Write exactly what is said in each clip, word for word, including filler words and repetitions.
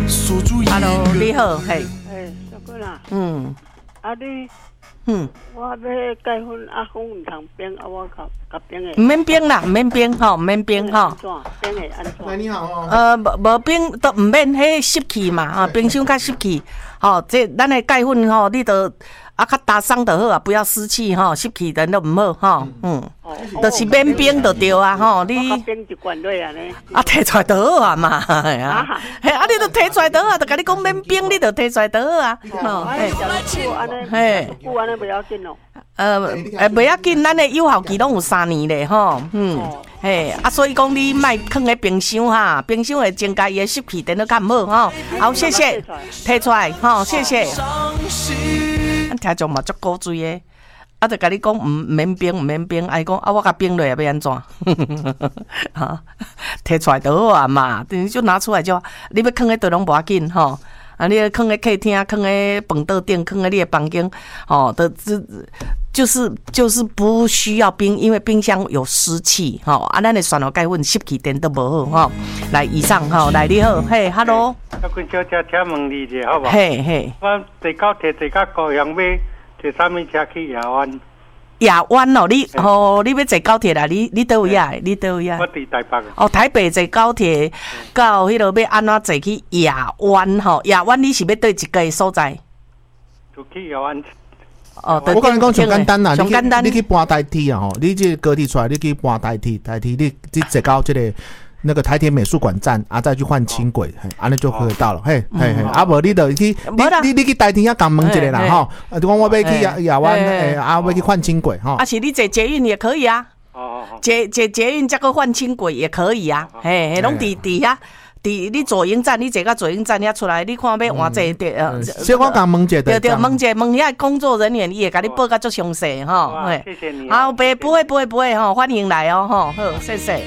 Hello， 你好，嘿。 哎，小哥啦。 嗯。 啊你。 嗯。 我要结婚，啊，讲唔通冰，啊，我甲甲冰的。 唔免冰啦，唔免冰吼，唔免冰吼。 冰的安怎？ 喂，你好哦。 呃，无无冰都唔免，迄湿气嘛，哈，冰箱较湿气。吼，这咱的结婚吼，你都啊较打伤就好啊，不要湿气吼，湿气人都唔好吼，嗯。就是免冰就对啊，吼，你冰一罐落啊呢， 啊摕出来就好啊嘛，嘿啊，嘿啊，你都摕出来就好啊，就甲你讲免冰，你就摕出来就好啊，吼，嘿， 嘿，久安尼不要紧哦， 呃，诶，不要紧，咱的有效期拢有三年咧，吼，嗯，嘿，啊，所以讲你莫放喺冰箱哈，冰箱会增加伊的湿气，等到较唔好，吼，好，谢谢，摕出来，吼，谢谢，咱听众嘛足古锥的。啊，就甲你讲，唔免冰，唔免冰，哎，讲啊，我甲冰落来要安怎？哈，摕出来就好啊嘛，你就拿出来就好，你要放喺倒拢无要紧吼，啊，你放喺客厅，放喺饭桌顶，放喺你的房间，哦，的这就是就是不需要冰，因为冰箱有湿气，吼、哦，啊，咱的酸老盖粉湿气点都无好，吼、哦。来，以上吼、哦，来你好，嘿 ，hello， 阿君小姐，请问你一下好无？ 嘿嘿， 我坐高铁坐到高雄买。坐啥物车去亚湾？ 亚湾哦，你哦，你要坐高铁啦？你你倒位啊？你倒位啊？ 我伫台北。 哦，台北坐高铁到迄落要安怎坐去亚湾吼？亚湾你是要对一个所在？ 就去亚湾。 哦，我跟你讲上简单啦， 上简单， 你去搬台铁啊吼，你这高铁出来，你去搬台铁，台铁你你坐到这个。那个台铁美术馆站啊，再去换轻轨，嘿，安尼就可以到了，嘿，嘿嘿，啊无你就去，你你你去台铁遐讲问一个啦，吼，啊，就讲我要去亚亚湾，诶，啊，要去换轻轨，吼， 啊，是你坐捷运也可以啊，哦，捷捷捷运再个换轻轨也可以啊，嘿，嘿，拢伫伫遐。伫你左营站，你坐到左营站遐出来，你看要换坐对呃， 小我讲问者对对，问者问遐工作人员，伊会甲你报甲足详细吼， 谢谢你， 好，不不会不会不会吼，欢迎来哦吼，好，谢谢。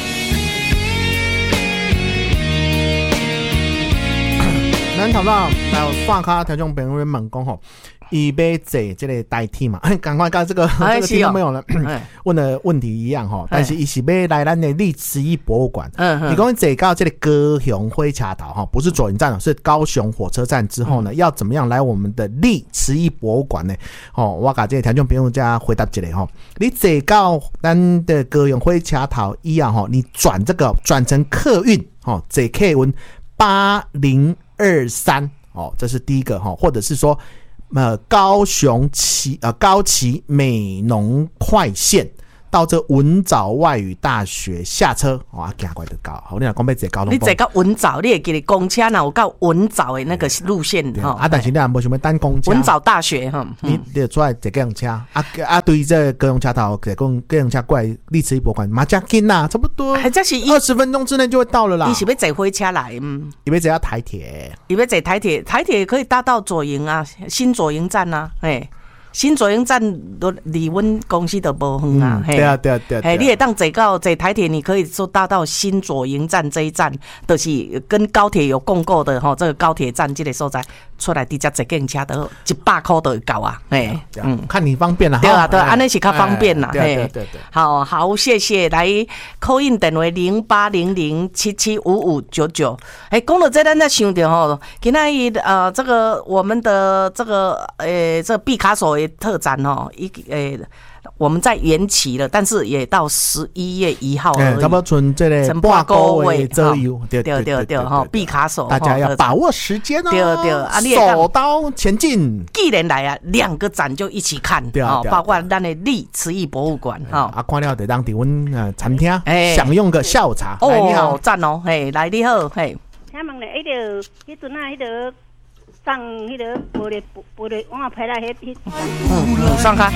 咱头到来线卡听众朋友问讲吼，伊要坐这个代替嘛？赶快跟这个这个听众朋友了问的问题一样吼，但是伊是要来咱的历慈义博物馆。嗯，你讲坐到这个高雄火车头哈，不是左营站，是高雄火车站之后呢，嗯、要怎么样来我们的历慈义博物馆呢？哦，我甲这个听众朋友家回答一下吼，你坐到咱的高雄火车头一样吼，你转这个转成客运哦，坐客运八零二三哦，这是第一个哈，或者是说，呃，高雄旗呃高崎美浓快线到这文藻外语大学下车，哇、哦，行过就到。好，你若讲要坐高雄， 你坐到文藻，你会记得公车哪有到文藻的那个路线哈、嗯？ 啊，但是你也无想要等公车。 文藻大学哈， 嗯、你你就出来坐计程车，啊啊，对于这高雄车头，讲计程车过来历史博物馆，嘛真近啦，差不多，还这是二十分钟之内就会到了啦。 你是要坐火车来？嗯， 你要坐台铁， 你要坐台铁，台铁可以搭到左营啊，新左营站啊，哎。新左营站都离阮公司都无远啊， 对啊对啊对啊， 嘿，你会当坐到坐台铁，你可以说搭到新左营站这一站，就是跟高铁有共构的吼，这个高铁站这个所在出来直接坐计程车都一百块都会到啊，嘿， 嗯，看你方便啦， 对啊对，安尼是较方便啦， 对对对对， 好好谢谢，来 call in 电话零八零零七七五五九九，哎，讲到这咱才想到吼，今仔日呃这个我们的这个呃这个毕卡索。特展哦，一诶、欸，我们在延期了，但是也到十一月一号而已。 差不多存这个半个月左右， 对对对对哈，毕卡索， 大家要把握时间哦。 对对，啊，你手刀前进。 既然来啊，两个展就一起看，对啊，包括咱的历慈义博物馆哈。 啊，看了得当伫阮呃餐厅享用个下午茶。 哦，你好，赞哦，嘿，来你好，嘿。 请问咧，迄个迄阵啊，迄个。上迄个玻璃玻璃碗拍来迄迄， 嗯，上开。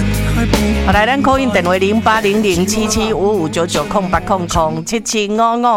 好，来咱 call in 电话零八零零七七五五九九空八空空七七五五。